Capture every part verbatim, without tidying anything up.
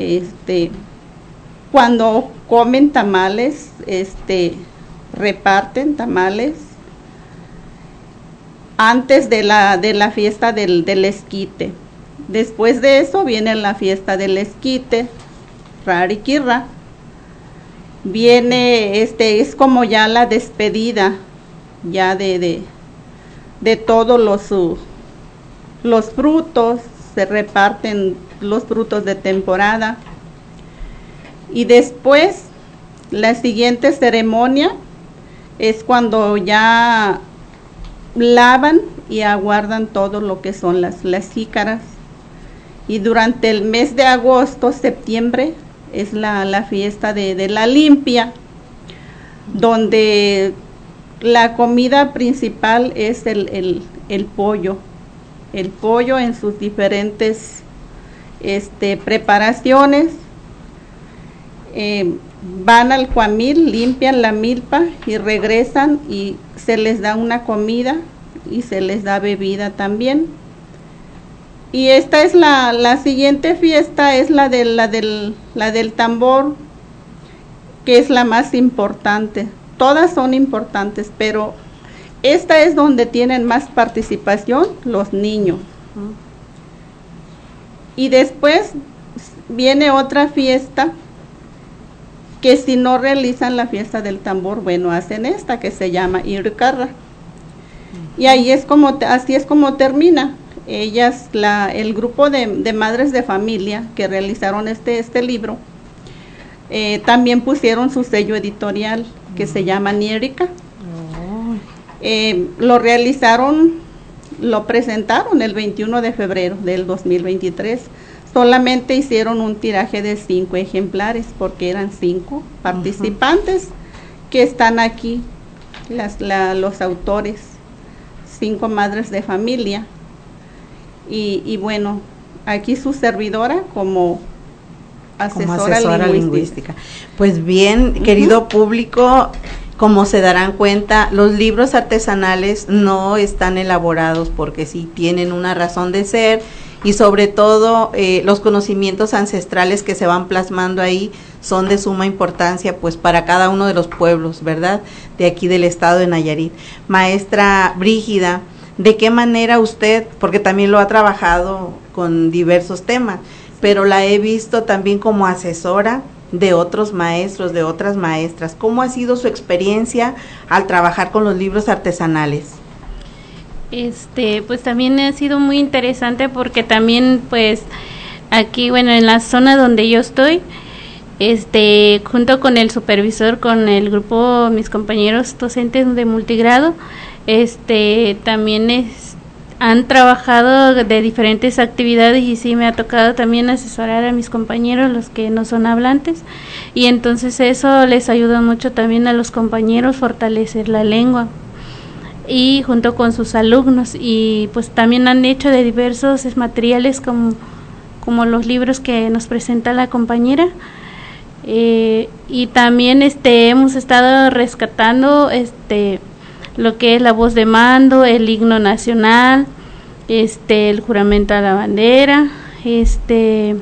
este, cuando comen tamales, este, reparten tamales antes de la, de la fiesta del, del esquite. Después de eso viene la fiesta del esquite, Rariquirra. Viene, este, es como ya la despedida, ya de, de, de todos los, uh, los frutos, se reparten los frutos de temporada. Y después, la siguiente ceremonia es cuando ya lavan y aguardan todo lo que son las, las jícaras. Y durante el mes de agosto, septiembre, es la, la fiesta de, de la limpia, donde la comida principal es el, el, el pollo, el pollo en sus diferentes este, preparaciones. Eh, van al cuamil, limpian la milpa y regresan y se les da una comida y se les da bebida también. Y esta es la, la siguiente fiesta, es la, de, la, del, la del tambor, que es la más importante. Todas son importantes, pero esta es donde tienen más participación los niños. Y después viene otra fiesta, que si no realizan la fiesta del tambor, bueno, hacen esta que se llama Ircarra. Y ahí es como, así es como termina. Ellas, la, el grupo de, de madres de familia que realizaron este, este libro, eh, también pusieron su sello editorial que se llama Niérica. Oh. Eh, lo realizaron, lo presentaron el veintiuno de febrero del dos mil veintitrés. Solamente hicieron un tiraje de cinco ejemplares porque eran cinco participantes uh-huh. que están aquí, las, la, los autores, cinco madres de familia. Y, y bueno, aquí su servidora como asesora, como asesora lingüística. lingüística. Pues bien, uh-huh. querido público, como se darán cuenta, los libros artesanales no están elaborados porque sí tienen una razón de ser, y sobre todo eh, los conocimientos ancestrales que se van plasmando ahí son de suma importancia pues para cada uno de los pueblos, ¿verdad?, de aquí del estado de Nayarit. Maestra Brígida, ¿de qué manera usted, porque también lo ha trabajado con diversos temas, pero la he visto también como asesora de otros maestros, de otras maestras, ¿cómo ha sido su experiencia al trabajar con los libros artesanales? Este, pues también ha sido muy interesante porque también pues aquí, bueno, en la zona donde yo estoy, este, junto con el supervisor, con el grupo, mis compañeros docentes de multigrado, este, también es, han trabajado de diferentes actividades y sí me ha tocado también asesorar a mis compañeros, los que no son hablantes, y entonces eso les ayuda mucho también a los compañeros fortalecer la lengua, y junto con sus alumnos, y pues también han hecho de diversos materiales como, como los libros que nos presenta la compañera. Eh, y también este hemos estado rescatando este lo que es la voz de mando, el himno nacional, este el juramento a la bandera, este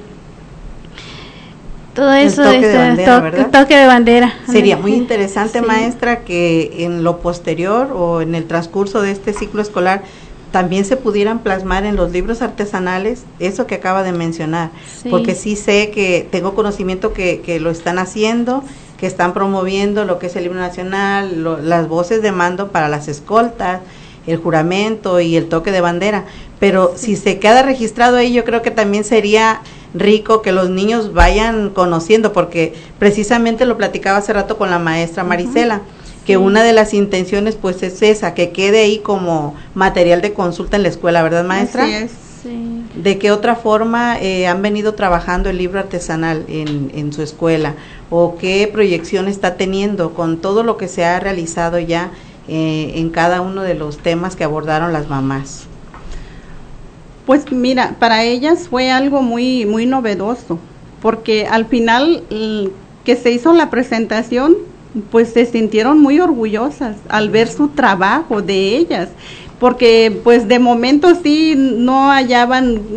todo eso, el toque, este, de bandera, to ¿verdad? toque de bandera. Sería muy interesante, sí. maestra, que en lo posterior o en el transcurso de este ciclo escolar también se pudieran plasmar en los libros artesanales eso que acaba de mencionar, sí. porque sí sé que tengo conocimiento que, que lo están haciendo, que están promoviendo lo que es el himno nacional, lo, las voces de mando para las escoltas, el juramento y el toque de bandera, pero sí. si se queda registrado ahí, yo creo que también sería rico que los niños vayan conociendo, porque precisamente lo platicaba hace rato con la maestra Marisela, uh-huh. que sí. una de las intenciones pues es esa, que quede ahí como material de consulta en la escuela, ¿verdad, maestra? Así es. Sí. ¿De qué otra forma eh, han venido trabajando el libro artesanal en, en su escuela? ¿O qué proyección está teniendo con todo lo que se ha realizado ya eh, en cada uno de los temas que abordaron las mamás? Pues mira, para ellas fue algo muy, muy novedoso, porque al final que se hizo la presentación, pues se sintieron muy orgullosas al ver su trabajo de ellas, porque pues de momento sí no hallaban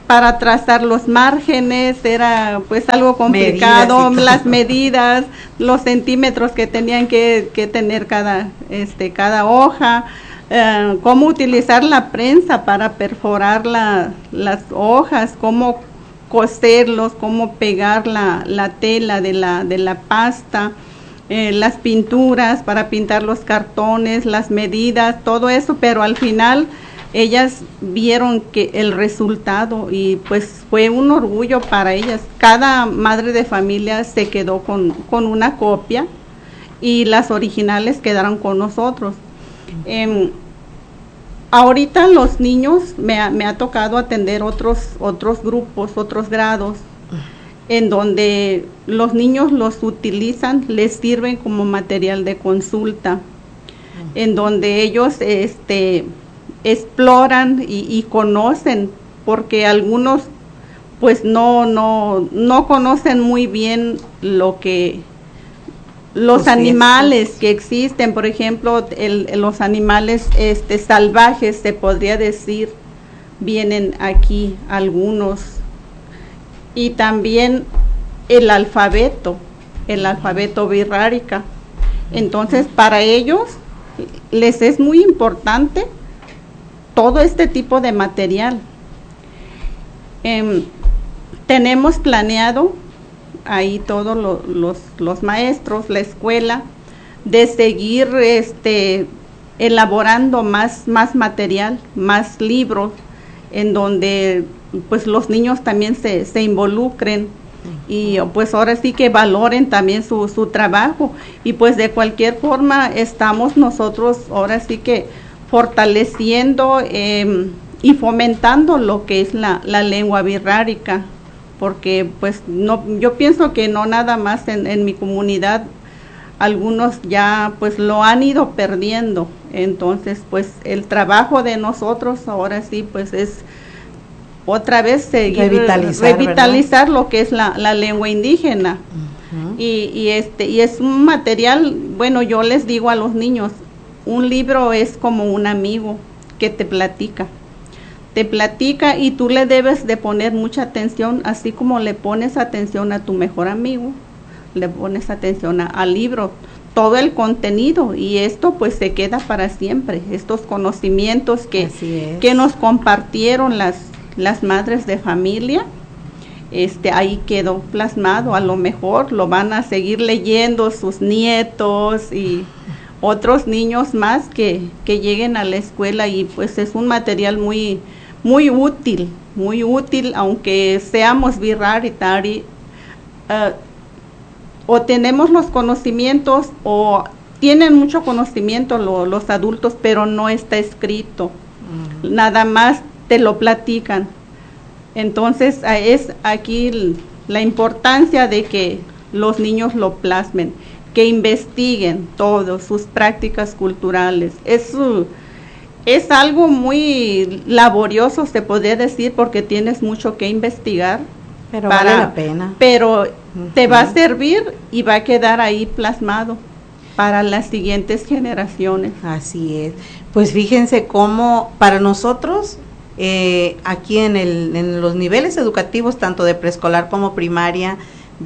para trazar los márgenes, era pues algo complicado, medidas las medidas, los centímetros que tenían que, que tener cada, este, cada hoja, eh, cómo utilizar la prensa para perforar la, las hojas, cómo coserlos, cómo pegar la, la tela de la, de la pasta, eh, las pinturas para pintar los cartones, las medidas, todo eso, pero al final ellas vieron que el resultado y pues fue un orgullo para ellas. Cada madre de familia se quedó con, con una copia y las originales quedaron con nosotros. Eh, ahorita los niños, me ha, me ha tocado atender otros, otros grupos, otros grados, en donde los niños los utilizan, les sirven como material de consulta, en donde ellos este exploran y, y conocen, porque algunos pues no no no conocen muy bien lo que los pues animales sí, que existen, por ejemplo, el, los animales este salvajes, se podría decir, vienen aquí algunos, y también el alfabeto, el alfabeto birrárica. Entonces, para ellos les es muy importante todo este tipo de material. Eh, tenemos planeado ahí todos lo, los, los maestros, la escuela, de seguir este, elaborando más, más material, más libros, en donde pues los niños también se, se involucren y pues ahora sí que valoren también su, su trabajo. Y pues de cualquier forma estamos nosotros ahora sí que fortaleciendo eh, y fomentando lo que es la, la lengua birrárica, porque pues no, yo pienso que no nada más en, en mi comunidad, algunos ya pues lo han ido perdiendo. Entonces pues el trabajo de nosotros ahora sí pues es otra vez seguir revitalizar, revitalizar lo que es la, la lengua indígena. Uh-huh. y, y este y es un material, bueno, yo les digo a los niños, un libro es como un amigo que te platica, te platica y tú le debes de poner mucha atención, así como le pones atención a tu mejor amigo, le pones atención a, al libro, todo el contenido, y esto pues se queda para siempre, estos conocimientos que, que nos compartieron las, las madres de familia, este ahí quedó plasmado, a lo mejor lo van a seguir leyendo sus nietos y otros niños más que, que lleguen a la escuela, y pues es un material muy muy útil, muy útil, aunque seamos birráritari, uh, o tenemos los conocimientos o tienen mucho conocimiento lo, los adultos, pero no está escrito, uh-huh. Nada más te lo platican. Entonces es aquí la importancia de que los niños lo plasmen, que investiguen todo, sus prácticas culturales. Es, es algo muy laborioso, se podría decir, porque tienes mucho que investigar. Pero para, vale la pena. Pero uh-huh. Te va a servir y va a quedar ahí plasmado para las siguientes generaciones. Así es. Pues fíjense cómo para nosotros, eh, aquí en, el, en los niveles educativos, tanto de preescolar como primaria,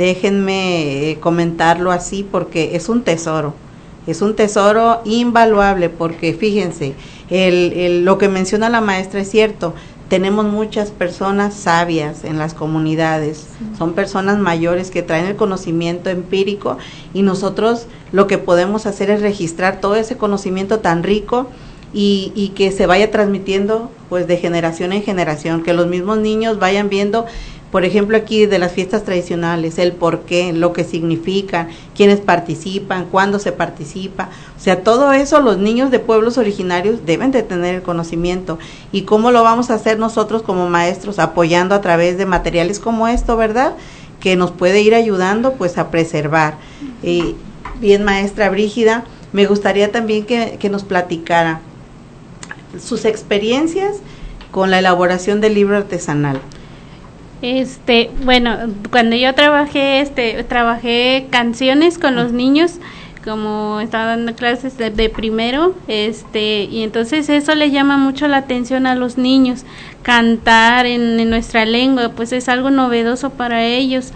déjenme comentarlo así porque es un tesoro, es un tesoro invaluable, porque fíjense, el, el, lo que menciona la maestra es cierto, tenemos muchas personas sabias en las comunidades, son personas mayores que traen el conocimiento empírico, y nosotros lo que podemos hacer es registrar todo ese conocimiento tan rico y, y que se vaya transmitiendo pues de generación en generación, que los mismos niños vayan viendo. Por ejemplo, aquí de las fiestas tradicionales, el por qué, lo que significan, quiénes participan, cuándo se participa. O sea, todo eso los niños de pueblos originarios deben de tener el conocimiento. ¿Y cómo lo vamos a hacer nosotros como maestros? Apoyando a través de materiales como esto, ¿verdad? Que nos puede ir ayudando pues a preservar. Eh, bien, maestra Brígida, me gustaría también que, que nos platicara sus experiencias con la elaboración del libro artesanal. Este, bueno, cuando yo trabajé, este, trabajé canciones con los niños, como está dando clases de, de primero, este, y entonces eso les llama mucho la atención a los niños, cantar en, en nuestra lengua, pues es algo novedoso para ellos,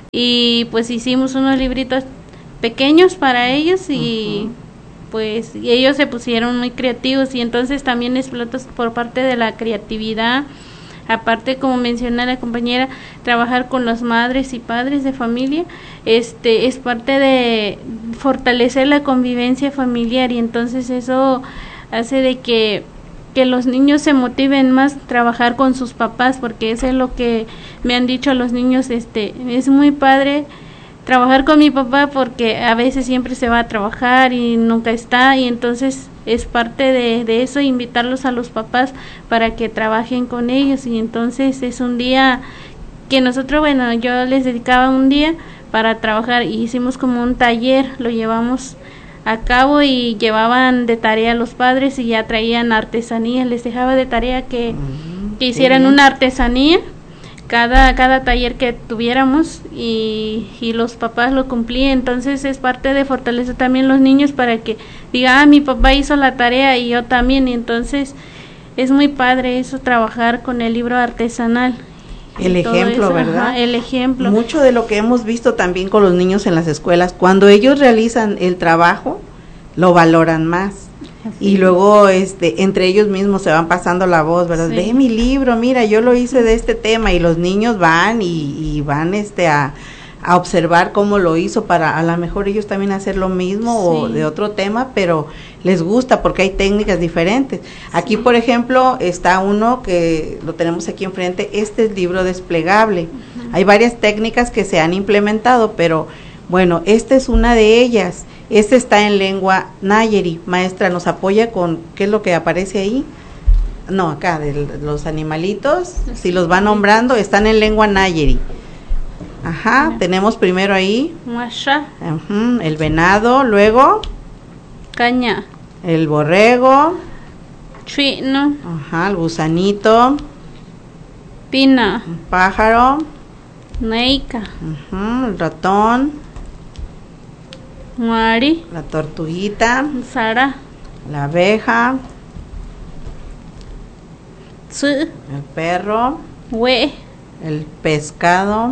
y pues hicimos unos libritos pequeños para ellos, y uh-huh. pues y ellos se pusieron muy creativos, y entonces también explotas por parte de la creatividad. Aparte, como menciona la compañera, trabajar con las madres y padres de familia, este es parte de fortalecer la convivencia familiar, y entonces eso hace de que que los niños se motiven más a trabajar con sus papás, porque eso es lo que me han dicho los niños, este es muy padre trabajar con mi papá porque a veces siempre se va a trabajar y nunca está, y entonces es parte de, de eso, invitarlos a los papás para que trabajen con ellos, y entonces es un día que nosotros, bueno, yo les dedicaba un día para trabajar, y hicimos como un taller, lo llevamos a cabo y llevaban de tarea los padres y ya traían artesanías, les dejaba de tarea que, mm, que hicieran sí. una artesanía cada cada taller que tuviéramos, y, y los papás lo cumplían. Entonces es parte de fortalecer también los niños para que digan, ah, mi papá hizo la tarea y yo también, y entonces es muy padre eso, trabajar con el libro artesanal. El ejemplo, eso, ¿verdad? Ajá, el ejemplo. Mucho de lo que hemos visto también con los niños en las escuelas, cuando ellos realizan el trabajo, lo valoran más. Así. Y luego este entre ellos mismos se van pasando la voz, ¿verdad? Sí. Ve mi libro, mira, yo lo hice de este tema, y los niños van y, y van este a, a observar cómo lo hizo, para a lo mejor ellos también hacer lo mismo sí. o de otro tema, pero les gusta porque hay técnicas diferentes. Aquí, sí. por ejemplo, está uno que lo tenemos aquí enfrente, este es el libro desplegable. Uh-huh. Hay varias técnicas que se han implementado, pero bueno, esta es una de ellas. Este está en lengua nayeri. Maestra, ¿nos apoya con qué es lo que aparece ahí? No, acá, de los animalitos, si los va nombrando, están en lengua nayeri. Ajá, sí. Tenemos primero ahí uh-huh, el venado, luego caña, el borrego, chino, ajá, el gusanito, pina, un pájaro, neica, uh-huh, el ratón, Mari, la tortuguita, Sara, la abeja, Tsu, el perro, We, el pescado,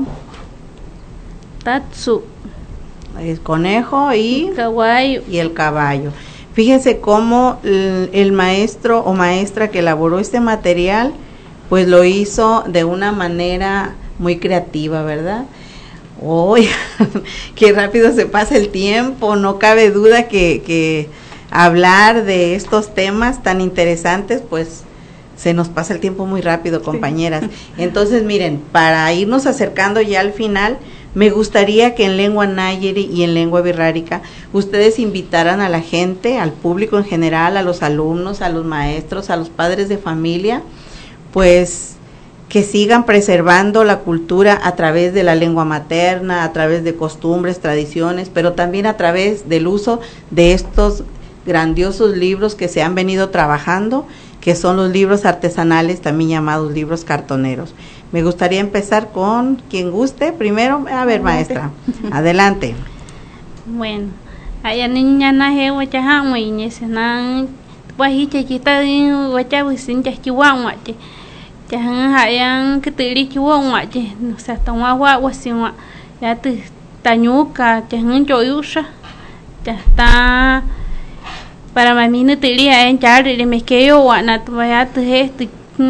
Tatsu, el conejo y, caballo. y el caballo. Fíjense cómo el, el maestro o maestra que elaboró este material, pues lo hizo de una manera muy creativa, ¿verdad? ¡Uy! ¡Qué rápido se pasa el tiempo! No cabe duda que, que hablar de estos temas tan interesantes, pues se nos pasa el tiempo muy rápido, compañeras. Entonces, miren, para irnos acercando ya al final, me gustaría que en lengua nayeri y en lengua birrárica ustedes invitaran a la gente, al público en general, a los alumnos, a los maestros, a los padres de familia, pues que sigan preservando la cultura a través de la lengua materna, a través de costumbres, tradiciones, pero también a través del uso de estos grandiosos libros que se han venido trabajando, que son los libros artesanales, también llamados libros cartoneros. Me gustaría empezar con quien guste. Primero, a ver, maestra, adelante. Bueno, allá niña na he wacha muy nesana wahiche kita wacha wisin chihuahua wache. Jangan hayang ketiri chihuahua wache, no se toma agua wasin ya te tañuca, jangan choyusha. Ya está para mami no te iría en charle me quedo wana tu vaya tu este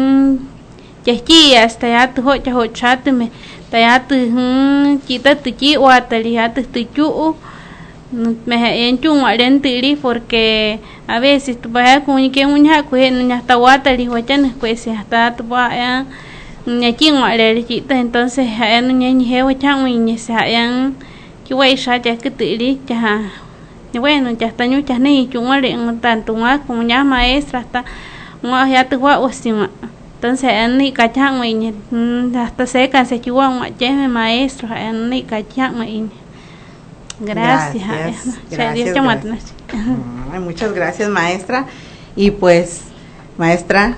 ya aquí hasta ya tu hocha hocha tu me ya tu quita tu chi o atalia tu tu chu me en chu maren tiri porque a veces tu vaya con que uña que no hasta watali hocha no pues hasta tu vaya ni chi mare chita entonces ya no ni he hocha ni sa yang que voy ya ya que tiri ya. Y bueno, ya está muchas niñas, tanto más como ya maestra, hasta ya te voy a decir, entonces ni cachan hasta se cansa chihuahua, ya me maestro, ni cachan gracias. Gracias, gracias, gracias. Ay, muchas gracias, maestra. Y pues, maestra,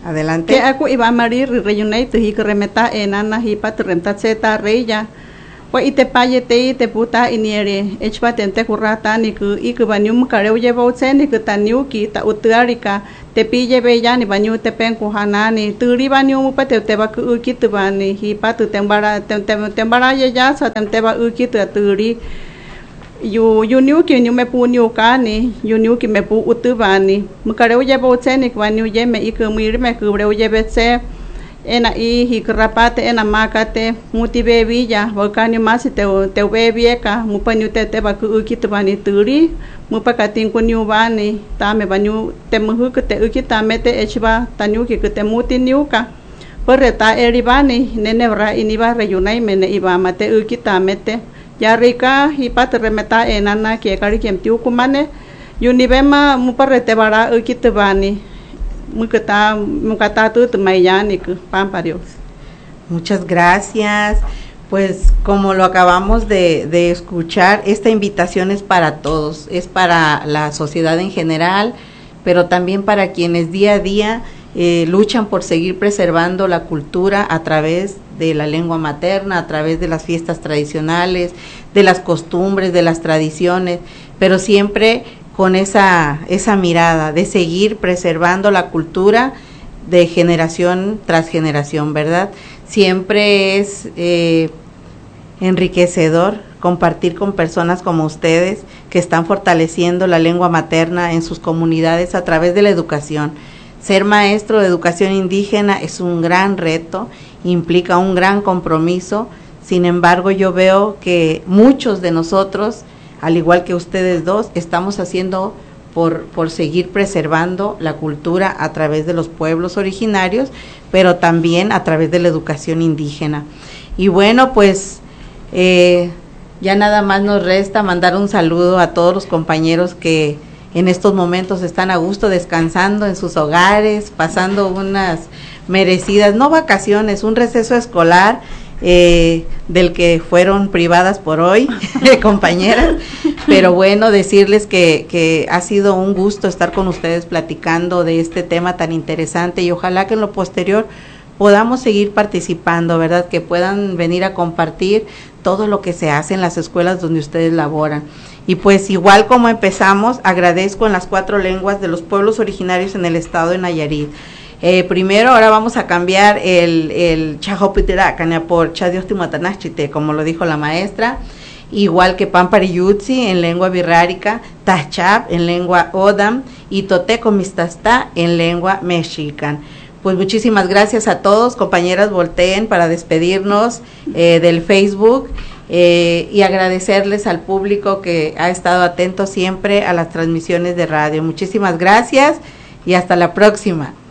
adelante. Que aku iba a morir reyunay tu hi remeta enana hi pat remta zeta reya. wa ite payete ite puta iniere echpa tente kurata ni ku iku banyum kareu llevo tse ni ku taniu ki ta utarika te pille bella ni banyu te pen kuhana ni turi banyu pa te te ba ku ki tu bani hi pa tu tembara tem tembara ya ya sa tem te ba u ki tu turi yu yu niu ki niu me pu niu ka ni yu niu ki me pu utu bani mu kareu llevo tse ni banyu ye me iku mu me ku breu lleve tse ena i hikrapate ena makate muti bebilla volcani más te te bebieka mupanyu te te ba ku ukit bani turi mupakatin kunyu bani tame banyu te muhu te ukita mete echba tanyu ki te muti niuka porreta eribani nenebra iniba reyunai mene iba mate ukita mete ya rika hipat remeta enana ki kari kemtiu kumane yunibema muparrete bara ukit bani. Muchas gracias. Pues como lo acabamos de, de escuchar, esta invitación es para todos, es para la sociedad en general, pero también para quienes día a día eh, luchan por seguir preservando la cultura a través de la lengua materna, a través de las fiestas tradicionales, de las costumbres, de las tradiciones, pero siempre con esa esa mirada de seguir preservando la cultura de generación tras generación, ¿verdad? Siempre es eh, enriquecedor compartir con personas como ustedes que están fortaleciendo la lengua materna en sus comunidades a través de la educación. Ser maestro de educación indígena es un gran reto, implica un gran compromiso. Sin embargo, yo veo que muchos de nosotros, al igual que ustedes dos, estamos haciendo por, por seguir preservando la cultura a través de los pueblos originarios, pero también a través de la educación indígena. Y bueno, pues eh, ya nada más nos resta mandar un saludo a todos los compañeros que en estos momentos están a gusto descansando en sus hogares, pasando unas merecidas, no vacaciones, un receso escolar, Eh, del que fueron privadas por hoy, compañeras, pero bueno, decirles que, que ha sido un gusto estar con ustedes platicando de este tema tan interesante y ojalá que en lo posterior podamos seguir participando, ¿verdad? Que puedan venir a compartir todo lo que se hace en las escuelas donde ustedes laboran. Y pues igual como empezamos, agradezco en las cuatro lenguas de los pueblos originarios en el estado de Nayarit. Eh, primero, ahora vamos a cambiar el, el Chajopitiracania por Chadiostimatanachite, como lo dijo la maestra, igual que Pampariyutsi en lengua birrárica, Tachap en lengua Odam y Toteco-Mistastá en lengua mexican. Pues muchísimas gracias a todos, compañeras, volteen para despedirnos eh, del Facebook eh, y agradecerles al público que ha estado atento siempre a las transmisiones de radio. Muchísimas gracias y hasta la próxima.